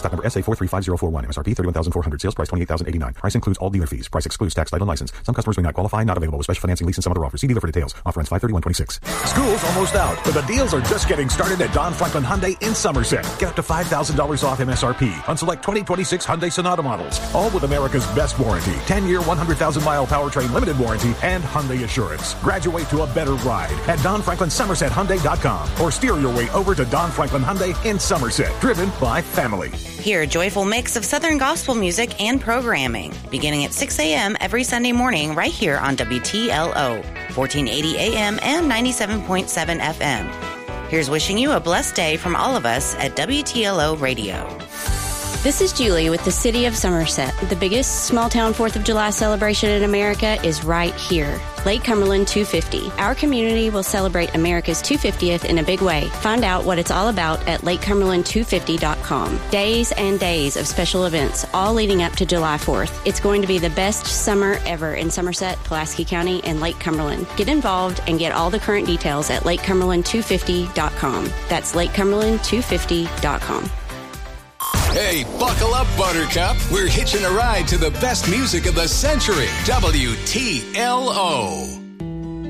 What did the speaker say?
Stock number SA435041. MSRP $31,400. Sales price $28,089. Price includes all dealer fees. Price excludes tax, title, and license. Some customers may not qualify. Not available with special financing, lease, and some other offers. See dealer for details. Offer ends 5/31/26. School's almost out, but the deals are just getting started at Don Franklin Hyundai in Somerset. Get up to $5,000 off MSRP on select 2026 Hyundai Sonata models. All with America's best warranty. 10-year, 100,000-mile powertrain limited warranty and Hyundai Assurance. Graduate to a better ride at DonFranklinSomersetHyundai.com or steer your way over to Don Franklin Hyundai in Somerset. Driven by family. Hear a joyful mix of Southern gospel music and programming, beginning at 6 a.m. every Sunday morning right here on WTLO, 1480 AM and 97.7 FM. Here's wishing you a blessed day from all of us at WTLO Radio. This is Julie with the City of Somerset. The biggest small-town 4th of July celebration in America is right here, Lake Cumberland 250. Our community will celebrate America's 250th in a big way. Find out what it's all about at LakeCumberland250.com. Days and days of special events, all leading up to July 4th. It's going to be the best summer ever in Somerset, Pulaski County, and Lake Cumberland. Get involved and get all the current details at LakeCumberland250.com. That's LakeCumberland250.com. Hey, buckle up, Buttercup. We're hitching a ride to the best music of the century. WTLO.